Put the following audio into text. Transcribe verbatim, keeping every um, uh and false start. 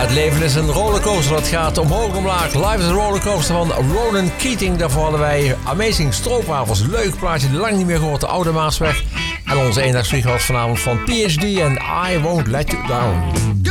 Het leven is een rollercoaster, dat gaat omhoog omlaag. Live is een rollercoaster van Ronan Keating. Daarvoor hadden wij Amazing Stroopwafels. Leuk plaatje, lang niet meer gehoord, de Oude Maasweg. En onze eendagsvlieg was vanavond van P H D en I Won't Let You Down.